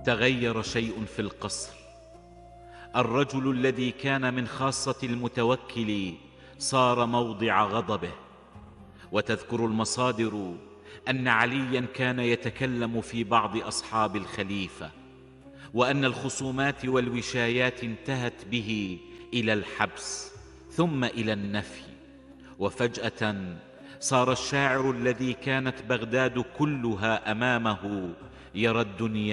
تغير شيء في القصر. الرجل الذي كان من خاصة المتوكل صار موضع غضبه. وتذكر المصادر أن عليا كان يتكلم في بعض أصحاب الخليفة، وأن الخصومات والوشايات انتهت به إلى الحبس ثم إلى النفي. وفجأة صار الشاعر الذي كانت بغداد كلها أمامه يرى الدنيا